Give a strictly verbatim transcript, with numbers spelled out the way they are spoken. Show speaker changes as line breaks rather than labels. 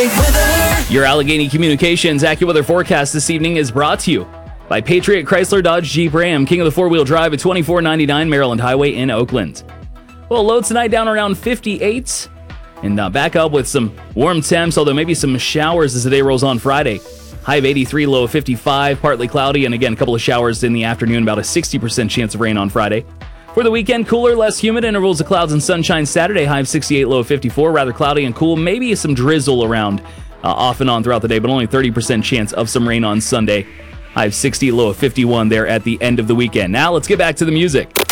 Your Allegheny Communications AccuWeather forecast this evening is brought to you by Patriot Chrysler Dodge Jeep Ram, king of the four-wheel drive at twenty-four ninety-nine Maryland Highway in Oakland. Well, low tonight down around fifty-eight, and uh, back up with some warm temps, although maybe some showers as the day rolls on Friday. High of eighty-three, low of fifty-five, partly cloudy, and again, a couple of showers in the afternoon, about a sixty percent chance of rain on Friday. For the weekend, cooler, less humid, intervals of clouds and sunshine Saturday, high of sixty-eight, low of fifty-four, rather cloudy and cool, maybe some drizzle around uh, off and on throughout the day, but only thirty percent chance of some rain on Sunday. High of sixty, low of fifty-one there at the end of the weekend. Now let's get back to the music.